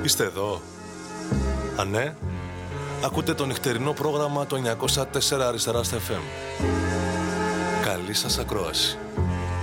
Είστε εδώ? Α, ναι. Ακούτε το νυχτερινό πρόγραμμα το 904 Αριστερά στα FM. Καλή σας ακρόαση.